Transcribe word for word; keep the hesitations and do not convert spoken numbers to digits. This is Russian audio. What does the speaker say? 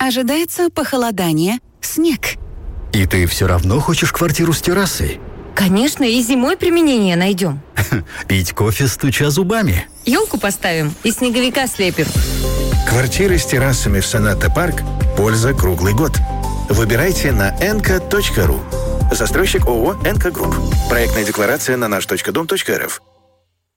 Ожидается похолодание, снег. И ты все равно хочешь квартиру с террасой? Конечно, и зимой применение найдем. Пить кофе, стуча зубами. Елку поставим и снеговика слепим. Квартиры с террасами в Соната Парк – польза круглый год. Выбирайте на энка точка ру. Застройщик ООО «Энка Групп». Проектная декларация на наш точка дом точка эр эф.